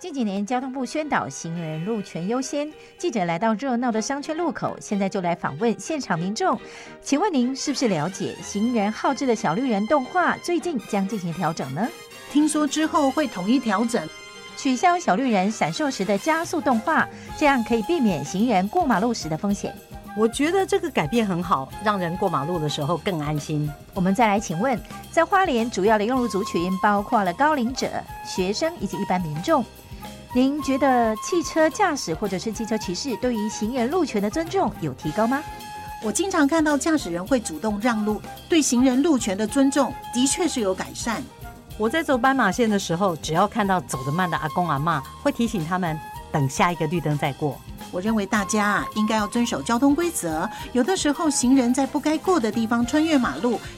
近几年交通部宣导行人路权优先，记者来到热闹的商圈路口，现在就来访问现场民众。请问您是不是了解行人好志的小绿人动画最近将进行调整呢？ 听说之后会统一调整， 取消小绿人闪烁时的加速动画，这样可以避免行人过马路时的风险。 我觉得这个改变很好，让人过马路的时候更安心。 我们再来请问，在花莲主要的用路族群包括了高龄者、学生以及一般民众，您觉得汽车驾驶或者是汽车骑士对于行人路权的尊重有提高吗？ 我经常看到驾驶人会主动让路，对行人路权的尊重的确是有改善。 我在走斑马线的时候，只要看到走得慢的阿公阿嬷，会提醒他们等下一个绿灯再过。 我认为大家应该要遵守交通规则，有的时候行人在不该过的地方穿越马路，